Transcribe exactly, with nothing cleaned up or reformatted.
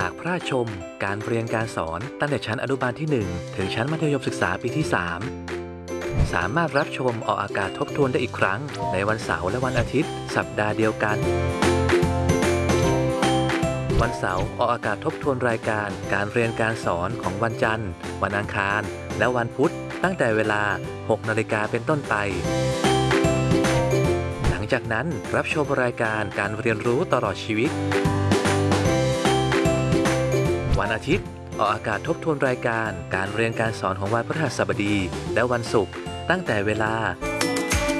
ากพระราชชมการเรียนการสอนตั้งแต่ชั้นอนุบาลที่หนึ่งถึงชั้นมัธยมศึกษาปีที่สามสามารถรับชมออกอากาศทบทวนได้อีกครั้งในวันเสาร์และวันอาทิตย์สัปดาห์เดียวกันวันเสาร์ออกอากาศทบทวนรายการการเรียนการสอนของวันจันทร์วันอังคารและวันพุธตั้งแต่เวลาหกนาฬิกาเป็นต้นไปหลังจากนั้นรับชมรายการการเรียนรู้ตลอดชีวิตวันอาทิตย์ออกอากาศทบทวนรายการการเรียนการสอนของวันพฤหัสบดีและวันศุกร์ตั้งแต่เวลา